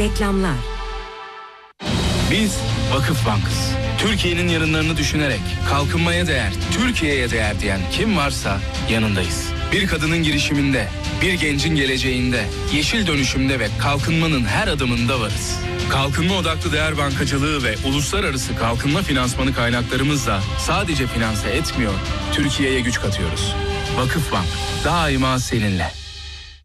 Reklamlar. Biz Vakıf Bank'ız. Türkiye'nin yarınlarını düşünerek kalkınmaya değer, Türkiye'ye değer diyen kim varsa yanındayız. Bir kadının girişiminde, bir gencin geleceğinde, yeşil dönüşümde ve kalkınmanın her adımında varız. Kalkınma odaklı değer bankacılığı ve uluslararası kalkınma finansmanı kaynaklarımızla sadece finanse etmiyor, Türkiye'ye güç katıyoruz. Vakıf Bank, daima seninle.